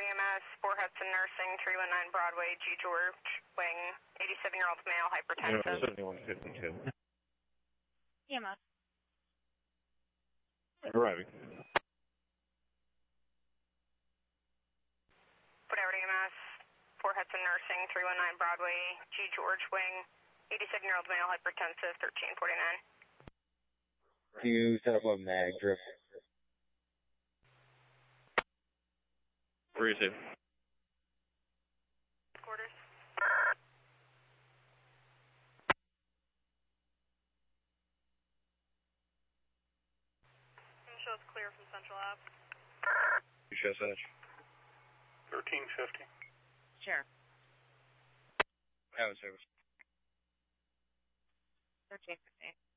EMS, 4 Hudson Nursing, 319 Broadway, G. George Wing, 87-year-old male, hypertensive. 7152. EMS. Arriving. Whatever EMS, 4 Hudson Nursing, 319 Broadway, G. George Wing, 87-year-old male, hypertensive, 1349. Can you set up a mag drift? Receive. Quarters. Shows clear from Central Ave. USH. 1350. Sure. Have a service. 1350.